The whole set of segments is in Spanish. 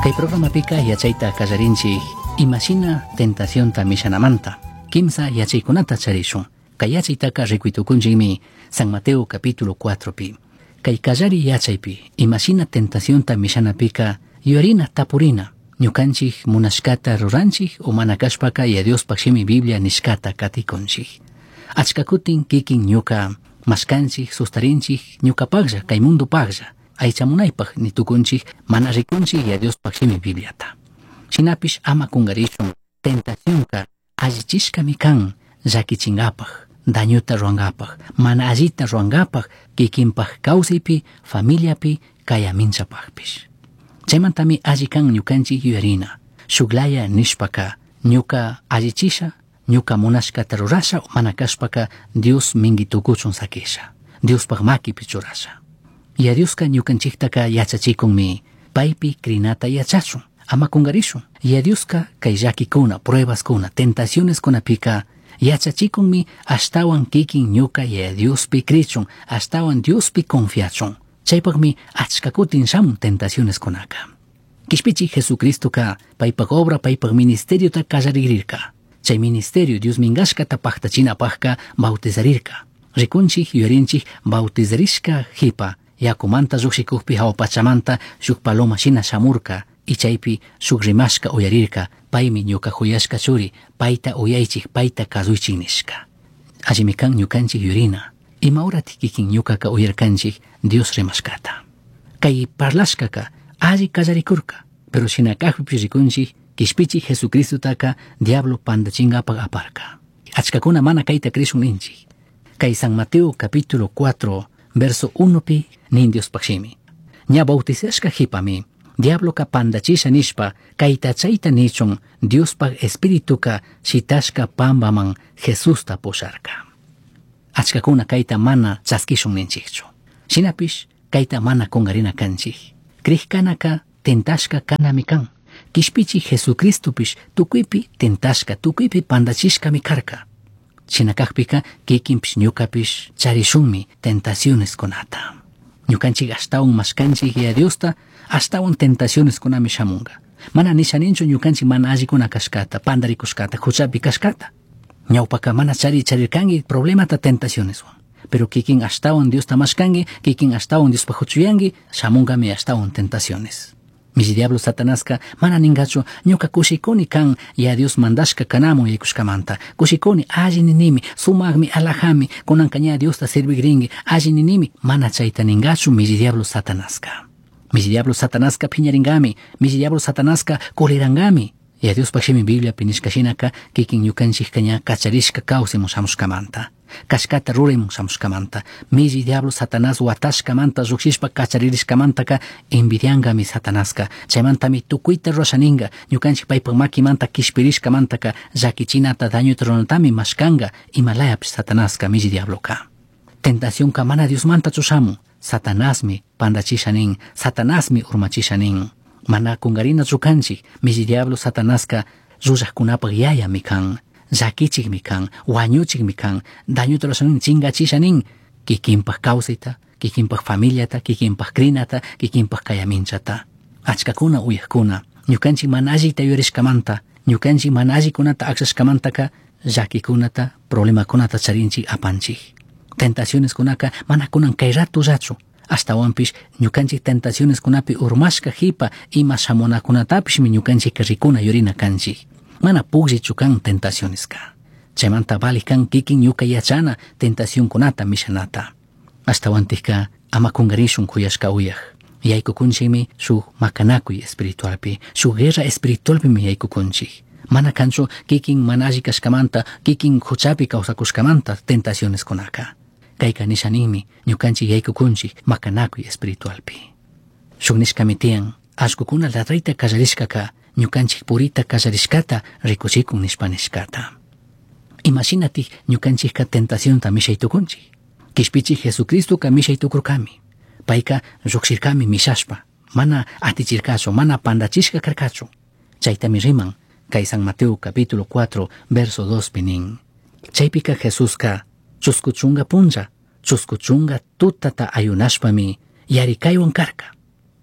Kay programa pika yachayta kallarinchik imashina tentación ta mishanamanta. Kimsa yachaykunata charishun. Kay yachaytaka rikuitukunchikmi San Mateo capítulo 4 pi. Kay kallari yachaypi imashina tentación ta mishanapika yuarina tapurina. Ñukanchik munashkata ruranchik o manakashpaka ya Dios pakshimi Biblia nishkata katikunchik. Achkakutin kikin ñuka maskanchik sustarinchik ñukapaklla kay mundo paklla. Aychamunaypaq nitukunchik mana rikunchik ya Dios pakshimi Bibliata. Shinapish ama kungarishun tentacionka allichishkami kan llakichingapaq, dañuta ruangapaq, mana allita ruangapaq kikinpaq kawsaypi, familiapi, kayaminchapaqpish. Chaymantami alli kan ñukanchik yuyarina, shuklaya nishpaka, ñuka allichisha, ñuka munashkata rurasha o mana kashpaka Dios mingitukuchun sakisha, Diospaq makipi churasha. Ya Dioska ñukanchiktaka yachachikunmi, paypi krinata yachachun, ama kungarishun. Ya Dioska kay llakikuna, pruebaskuna, tentacioneskuna pika yachachikunmi ashtawan kikin ñuka ya Diospi krichun, ashtawan Diospi confiachun. Chaypaqmi achkakutin shamun tentacioneskunaka. Kishpichi Jesucristoka paypaq obra paypaq ministeriota kallarirka. Chay ministerio Dios mingashkata paktachinapaqka bautizarirka. Rikunchik yuyarinchik bautizarishka hipa. Yakumanta lluqsikuqpi hawapachamanta shuk paloma shina shamurka y chaypi shuk rimashka uyarirka paymi ñuka huyashka churi payta uyaychik payta kazuychik nishka. Allimi kan ñukanchik yurina ima urati kikin ñukaka uyarkanchik Dios rimashkata. Kay parlashkaka alli kallarikurka pero shinakaqpi rikunchik kishpichik Jesucristotaka diablo pandachingapaq aparka. Achkakuna mana kayta krishun ninchik. Kay San Mateo capítulo 4 verso 1 pi nin Dios pakshimi. Ña bautizashka hipami, diablo ka pandachisha nishpa, kaita chayta nichun, Dios pag espirituka shitashka pambaman Jesusta posharka. Achkakuna kaita mana chaskishun ninchikchu. Shinapish kaita mana kongarina kanchik. Krihkanaka tentashka kanamikan. Kishpichi Jesucristopish tukuypi tentashka, tukuypi pandachishka mikarka. Shinakakpika kikinpish ñukapish charishunmi tentaciones konata. Ñukanchik ashtawan mashkanchik ya Diosta ashtawan tentaciones konami shamunga. Mana nishaninchu ñukanchik mana allikuna kashkata, pandarikushkata, huchapi kashkata. Ñawpaka mana charirkangi problemata tentaciones wan. Pero kikin ashtawan Diosta mashkangi, kikin ashtawan Diospa huchuyangi, shamungami ashtawan tentaciones. Misi diablo Satanaska mana ningachu ñuka kushikuni kan ya Dios mandashka kanamun yaykushkamanta. Kushikuni alli ninimi, sumagmi, alajami, kunanka ña Diosta servigringi, alli ninimi, mana chayta ningachu misi diablo Satanaska. Misi diablo Satanaska piñaringami, misi diablo Satanaska kulirangami. Ya Dios pakshimi Biblia pinishkashinaka kikin ñukanchik ña kacharishka kawsimun shamushkamanta. Kashkata rurimun shamushkamanta. Misi diablo Satanás watashkamanta lluqshishpa kacharirishkamantaka envidiangami Satanaska. Chaymantami tukuyta rurashaninga ñukanchik paypaq makimanta kishpirishkamantaka llakichinata dañuta runatami mashkanga imalayapish Satanaska misi diabloka. Tentacionka mana Diosmanta chushamun. Satanasmi pandachishanin, Satanasmi urmachishanin. Mana kungarina chukanchik misi diablo Satanaska rullaqkunapaq yayami kan. Llakichikmi kan, wañuchikmi kan, dañuta rurashanin chingachishanin kikinpaq kawsayta, kikinpaq familiata, kikinpaq krinata, kikinpaq kayaminchata. Achkakuna uyaqkuna, ñukanchik mana allita yurishkamanta, ñukanchik mana allikunata akshashkamantaka llakikunata, problemakunata charinchik apanchik. Tentacioneskunaka mana kunan kay ratullachu. Ashtawanpish ñukanchik tentacioneskunapi urmashka hipa ima shamunakunatapishmi ñukanchik rikuna yurina kanchik. Mana pugrichu kan tentacioneska. Chaymanta valik kan kikin ñuka yachana tentacionkunata mishanata. Ashtawantika ama kungarishun kuyashka uyaq. Yaykukunchikmi shuk makanakuy espiritualpi, shuk guerra espiritualpimi yaykukunchik. Mana kanchu kikin mana alli kashkamanta, kikin huchapi kawsakushkamanta tentacioneskunaka. Kayka nishaninmi ñukanchik yaykukunchik makanakuy espiritualpi. Shuk nishkami tiyan, ashkukuna ladrayta kallarishkaka ñukanchik purita kallarishkata rikuchikun nishpanishkata. Imashinatik ñukanchikka tentacionta mishaytukunchik. Kishpichik Jesucristoka mishaytukurkami. Payka lluqshirkami mishashpa, mana atichirkachu, mana pandachishka karkachu. Chaytami riman kay San Mateo capítulo 4 verso 2 pinin. Chaypika Jesuska chuskuchunga puncha, chuskuchunga tutata ayunashpami yarikaywan karka.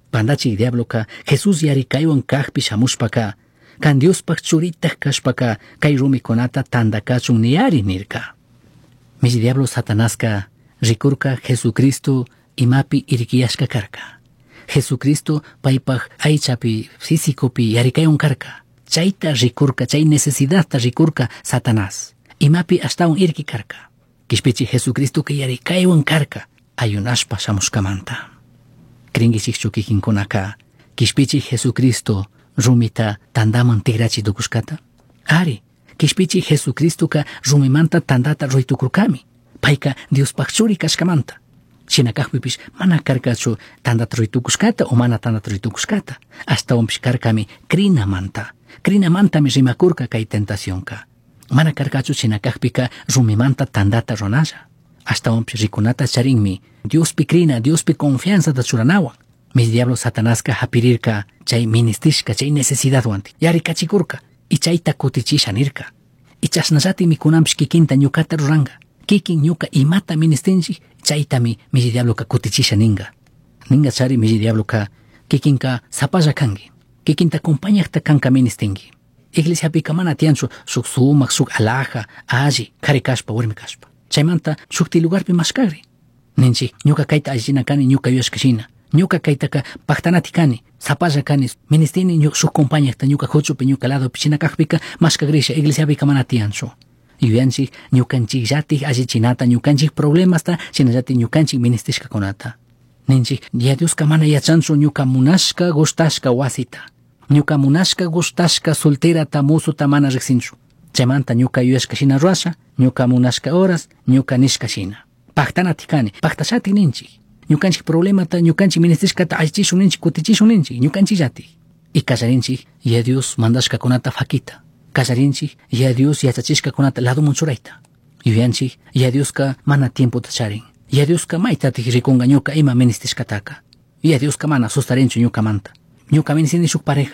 Pandachi diabloka Jesús yarikaywan kajpi shamushpaka kan Diospak churita kashpaka kay rumikunata tandakachun niyari nirka. Mishi diablo Satanaska rikurka Jesucristo imapi irikiyashka karka. Jesucristo paypaj aychapi físicopi yarikaywan karka. Chayta rikurka, chay necesidadta rikurka Satanás. Imapi ashtawan irki karka. Kishpichi Jesucristo que yarikaywan karka ayunashpa shamushkamanta. Kringishichu kikinkunaka kishpichi Jesucristo rumita tandaman tigrachi dukushkata. Ari, kishpichi Jesucristo ka rumimanta tandata roitukurkami. Paika Dios pakchuri kashkamanta. Shinakajpipish mana karkachu tandata roitukushkata o mana tandata roitukushkata. Hasta ompish karkami krinamanta. Krinamanta mi rimakurka kay tentacionka. Mana karkachu shinakajpika rumimanta tandata ronaya. Hasta ompish rikunata charinmi. Dios pi krina, Dios pi confianza da churanawan. Mis diablos Satanásca hapirirka chay ministishka chay necesidad wanti. Yari kachikurka. Y chayta kutichisha nirka. Y chasnallati mikunampish kikinta ñukata ruranga. Kikin ñuka imata ministinchi chaytami mis diabloka kutichisha ninga. Ninga chari mis diabloka kikinka zapalla kangi. Kikinta acompañakta kanka ministingi. Iglesia pika mana tianchu suk sumak suk alaja aji karikashpa urmikashpa. Chaymanta shukti lugarpi mashkagri. Ninchi ñuka kayta allina kani ñuka yuyashkashina. Ñuka kaytaka paktanati kani, zapalla kani, ministini shuk compañakta ñuka huchupi ñuka lado pichinakajpika mashkagrisha iglesiapika mana tianchu. Yuyanchik ñukanchik llatik allichinata ñukanchik problemasta shinallati ñukanchik ministishkakunata. Ninchik ya Dioska mana yachanchu ñuka munashka gustashka wasita. Ñuka munashka gustashka solterata musuta mana riqsinchu. Chaymanta ñuka yuyashkashina ruasha, ñuka munashka horas, ñuka nishkashina. Paktanati kani, paktashati ninchik. Ñukanchik problemata, ñukanchik ministishkata allichishun ninchik, kutichishun ninchik, ñukanchik llati. Y kallarinchik, ya Dios mandashkakunata fakita. Kallarinchik, ya Dios yachachishkakunata lado munchurayta. Yuyanchik, ya Dioska mana tiempo tacharin. Ya Dioska maytatij rikunga ñuka ima ministishkataka. Ya Dioska mana sustarinchu ñuka manta. Ñuka ministini shuk pareja.